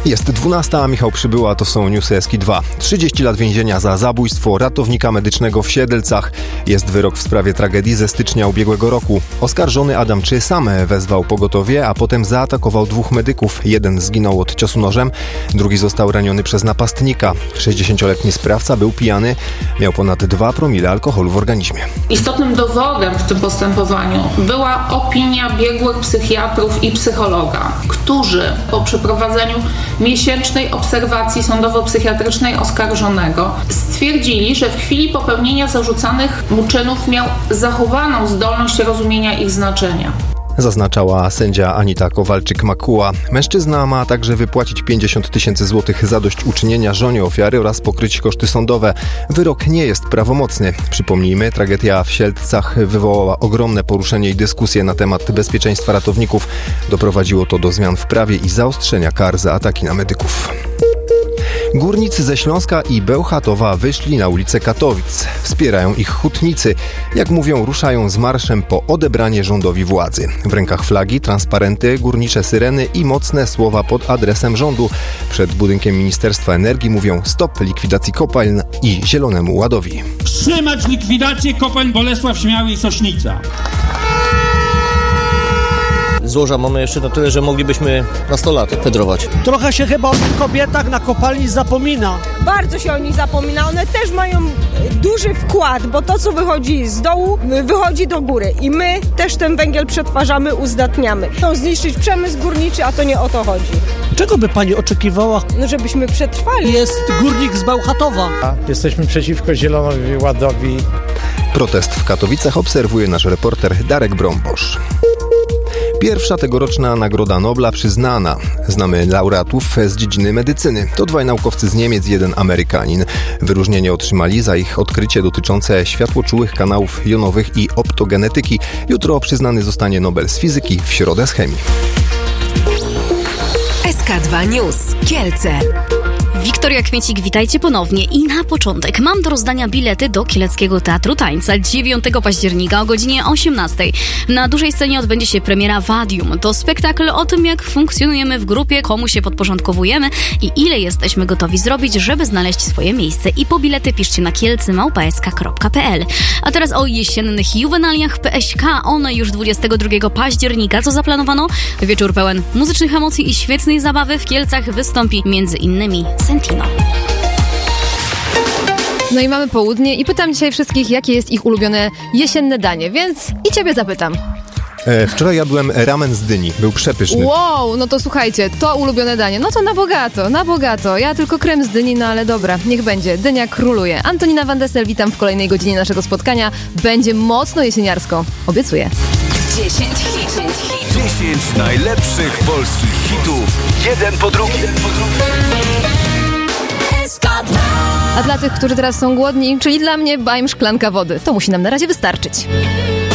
Jest 12, a Michał Przybyła, to są newsy Eski2. 30 lat więzienia za zabójstwo ratownika medycznego w Siedlcach. Jest wyrok w sprawie tragedii ze stycznia ubiegłego roku. Oskarżony Adam Czy sam wezwał pogotowie, a potem zaatakował 2 medyków. Jeden zginął od ciosu nożem, drugi został raniony przez napastnika. 60-letni sprawca był pijany, miał ponad 2 promile alkoholu w organizmie. Istotnym dowodem w tym postępowaniu była opinia biegłych psychiatrów i psychologa, którzy po przeprowadzeniu miesięcznej obserwacji sądowo-psychiatrycznej oskarżonego stwierdzili, że w chwili popełnienia zarzucanych mu czynów miał zachowaną zdolność rozumienia ich znaczenia. Zaznaczała sędzia Anita Kowalczyk-Makuła. Mężczyzna ma także wypłacić 50 000 złotych zadośćuczynienia żonie ofiary oraz pokryć koszty sądowe. Wyrok nie jest prawomocny. Przypomnijmy, tragedia w Siedlcach wywołała ogromne poruszenie i dyskusję na temat bezpieczeństwa ratowników. Doprowadziło to do zmian w prawie i zaostrzenia kar za ataki na medyków. Górnicy ze Śląska i Bełchatowa wyszli na ulice Katowic. Wspierają ich hutnicy. Jak mówią, ruszają z marszem po odebranie rządowi władzy. W rękach flagi, transparenty, górnicze syreny i mocne słowa pod adresem rządu. Przed budynkiem Ministerstwa Energii mówią stop likwidacji kopalń i Zielonemu Ładowi. Wstrzymać likwidację kopalń Bolesław, Śmiały i Sośnica. Złoża mamy jeszcze na tyle, że moglibyśmy na 100 lat fedrować. Trochę się chyba o kobietach na kopalni zapomina. Bardzo się o nich zapomina. One też mają duży wkład, bo to, co wychodzi z dołu, wychodzi do góry. I my też ten węgiel przetwarzamy, uzdatniamy. Chcą zniszczyć przemysł górniczy, a to nie o to chodzi. Czego by pani oczekiwała? No, żebyśmy przetrwali. Jest górnik z Bełchatowa. Jesteśmy przeciwko Zielonowi Ładowi. Protest w Katowicach obserwuje nasz reporter Darek Brombosz. Pierwsza tegoroczna Nagroda Nobla przyznana. Znamy laureatów z dziedziny medycyny. To 2 naukowcy z Niemiec, 1 Amerykanin. Wyróżnienie otrzymali za ich odkrycie dotyczące światłoczułych kanałów jonowych i optogenetyki. Jutro przyznany zostanie Nobel z fizyki, w środę z chemii. SK2 News. Kielce. Wiktoria Kmiecik, witajcie ponownie. I na początek mam do rozdania bilety do Kieleckiego Teatru Tańca 9 października o godzinie 18. Na dużej scenie odbędzie się premiera Vadium. To spektakl o tym, jak funkcjonujemy w grupie, komu się podporządkowujemy i ile jesteśmy gotowi zrobić, żeby znaleźć swoje miejsce. I po bilety piszcie na kielcy@sk.pl. A teraz o jesiennych juwenaliach PŚK. One już 22 października. Co zaplanowano? Wieczór pełen muzycznych emocji i świetnej zabawy. W Kielcach wystąpi m.in. Sentino. No i mamy południe i pytam dzisiaj wszystkich, jakie jest ich ulubione jesienne danie, więc i ciebie zapytam. Wczoraj jadłem ramen z dyni, był przepyszny. Wow, no to słuchajcie, to ulubione danie, no to na bogato. Ja tylko krem z dyni, no ale dobra, niech będzie, dynia króluje. Antonina Van Dessel, witam w kolejnej godzinie naszego spotkania. Będzie mocno jesieniarsko, obiecuję. 10 hitów. 10 najlepszych polskich hitów, jeden po drugim. A dla tych, którzy teraz są głodni, czyli dla mnie, bajm szklanka wody. To musi nam na razie wystarczyć.